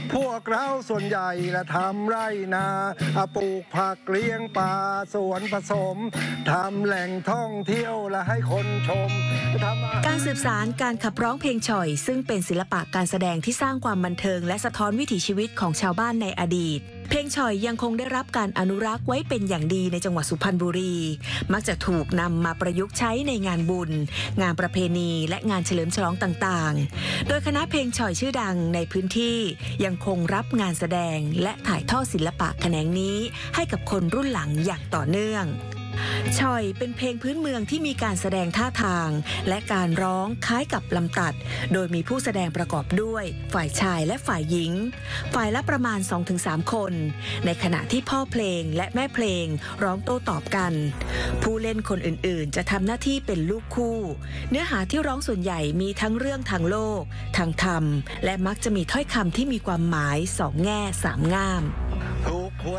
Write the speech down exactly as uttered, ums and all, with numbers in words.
พวกเราส่วนใหญ่ละทำไรนาปลูกผักเลี้ยงปลาสวนผสมทำแหล่งท่องเที่ยวและให้คนชมการสืบสารการขับร้องเพลงฉ่อยซึ่งเป็นศิลปะการแสดงที่สร้างความบันเทิงและสะท้อนวิถีชีวิตของชาวบ้านในอดีตเพลงฉ่อยยังคงได้รับการอนุรักษ์ไว้เป็นอย่างดีในจังหวัดสุพรรณบุรีมักจะถูกนำมาประยุกต์ใช้ในงานบุญงานประเพณีและงานเฉลิมฉลองต่างๆโดยคณะเพลงฉ่อยชื่อดังในพื้นที่ยังคงรับงานแสดงและถ่ายทอดศิลปะแขนงนี้ให้กับคนรุ่นหลังอย่างต่อเนื่องฉ่อยเป็นเพลงพื้นเมืองที่มีการแสดงท่าทางและการร้องคล้ายกับลำตัดโดยมีผู้แสดงประกอบด้วยฝ่ายชายและฝ่ายหญิงฝ่ายละประมาณ สองถึงสาม คนในขณะที่พ่อเพลงและแม่เพลงร้องโต้ตอบกันผู้เล่นคนอื่นๆจะทำหน้าที่เป็นลูกคู่เนื้อหาที่ร้องส่วนใหญ่มีทั้งเรื่องทางโลกทางธรรมและมักจะมีถ้อยคำที่มีความหมายสองแง่สามง่ามทุก